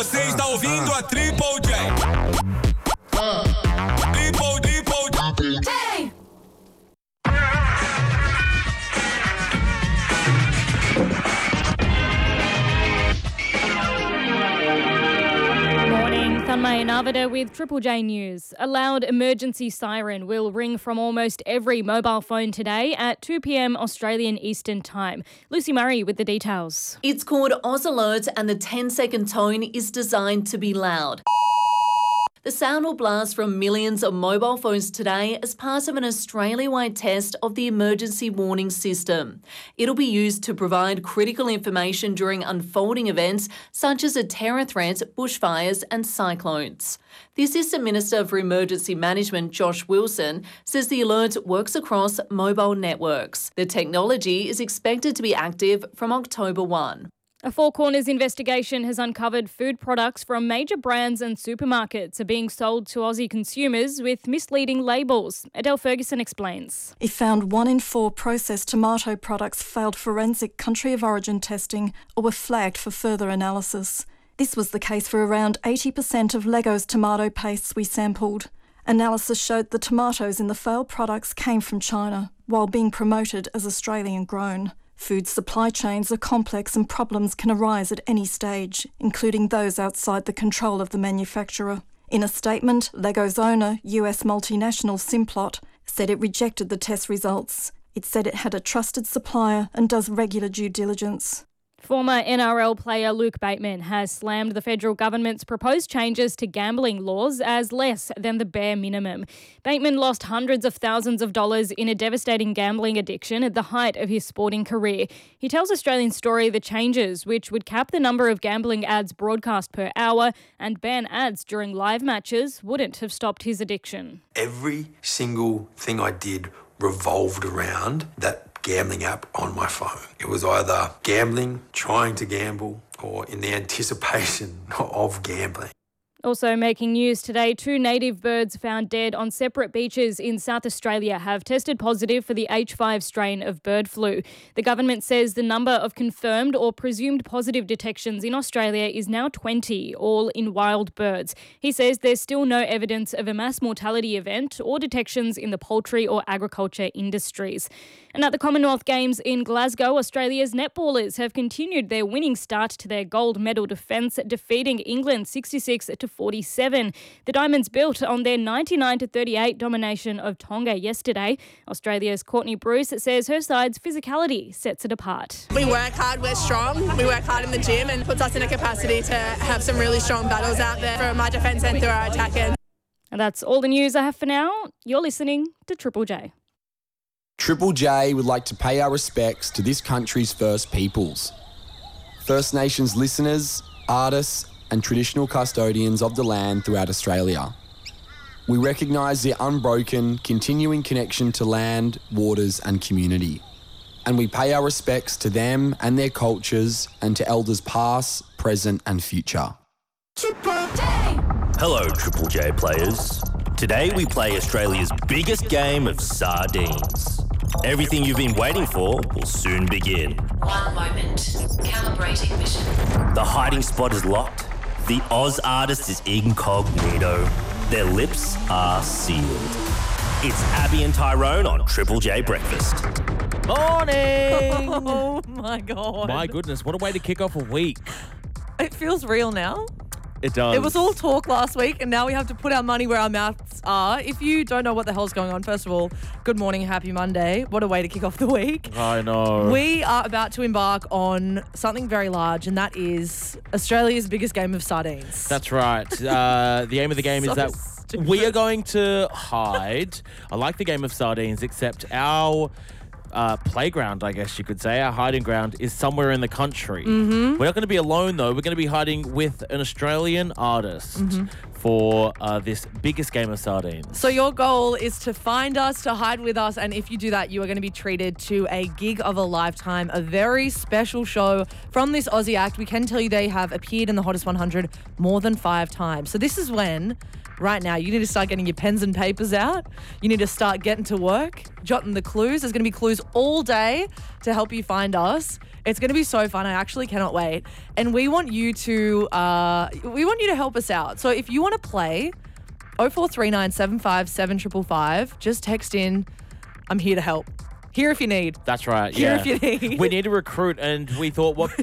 Você está ouvindo a Triple J. Triple J. Thanmay Navada with Triple J News. A loud emergency siren will ring from almost every mobile phone today at 2 p.m. Australian Eastern Time. Lucy Murray with the details. It's called Oz Alert and the 10-second tone is designed to be loud. The sound will blast from millions of mobile phones today as part of an Australia-wide test of the emergency warning system. It'll be used to provide critical information during unfolding events such as a terror threat, bushfires and cyclones. The Assistant Minister for Emergency Management, Josh Wilson, says the alert works across mobile networks. The technology is expected to be active from October 1. A Four Corners investigation has uncovered food products from major brands and supermarkets are being sold to Aussie consumers with misleading labels. Adele Ferguson explains. It found 1 in 4 processed tomato products failed forensic country of origin testing or were flagged for further analysis. This was the case for around 80% of Lego's tomato pastes we sampled. Analysis showed the tomatoes in the failed products came from China, while being promoted as Australian grown. Food supply chains are complex and problems can arise at any stage, including those outside the control of the manufacturer. In a statement, Lego's owner, US multinational Simplot, said it rejected the test results. It said it had a trusted supplier and does regular due diligence. Former NRL player Luke Bateman has slammed the federal government's proposed changes to gambling laws as less than the bare minimum. Bateman lost hundreds of thousands of dollars in a devastating gambling addiction at the height of his sporting career. He tells Australian Story the changes, which would cap the number of gambling ads broadcast per hour and ban ads during live matches, wouldn't have stopped his addiction. Every single thing I did revolved around that gambling app on my phone. It was either gambling, trying to gamble, or in the anticipation of gambling. Also making news today, 2 native birds found dead on separate beaches in South Australia have tested positive for the H5 strain of bird flu. The government says the number of confirmed or presumed positive detections in Australia is now 20, all in wild birds. He says there's still no evidence of a mass mortality event or detections in the poultry or agriculture industries. And at the Commonwealth Games in Glasgow, Australia's netballers have continued their winning start to their gold medal defence, defeating England 66-47. The Diamonds built on their 99-38 domination of Tonga yesterday. Australia's Courtney Bruce says her side's physicality sets it apart. We work hard, we're strong, we work hard in the gym and puts us in a capacity to have some really strong battles out there from our defence and through our attack end. And that's all the news I have for now. You're listening to Triple J. Triple J would like to pay our respects to this country's First Peoples. First Nations listeners, artists and traditional custodians of the land throughout Australia. We recognise their unbroken, continuing connection to land, waters and community. And we pay our respects to them and their cultures and to elders past, present and future. Triple J! Hello, Triple J players. Today we play Australia's biggest game of sardines. Everything you've been waiting for will soon begin. 1 moment. Calibrating mission. The hiding spot is locked. The Oz artist is incognito. Their lips are sealed. It's Abby and Tyrone on Triple J Breakfast. Morning! Oh my God. My goodness, what a way to kick off a week. It feels real now. It does. It was all talk last week and now we have to put our money where our mouths are. If you don't know what the hell's going on, first of all, good morning, happy Monday. What a way to kick off the week. I know. We are about to embark on something very large and that is Australia's biggest game of sardines. That's right. The aim of the game is that we are going to hide. I like the game of sardines, except our playground, I guess you could say, our hiding ground is somewhere in the country. Mm-hmm. We're not going to be alone though. We're going to be hiding with an Australian artist for this biggest game of sardines. So your goal is to find us, to hide with us, and if you do that, you are going to be treated to a gig of a lifetime, a very special show from this Aussie act. We can tell you they have appeared in the Hottest 100 more than 5 times. So this is when, right now, you need to start getting your pens and papers out. You need to start getting to work, jotting the clues. There's going to be clues all day to help you find us. It's going to be so fun. I actually cannot wait. And we want you to help us out. So if you want to play, 0439 757 555, just text in, I'm here to help. Here if you need. That's right, Here yeah. if you need. We need to recruit, and we thought what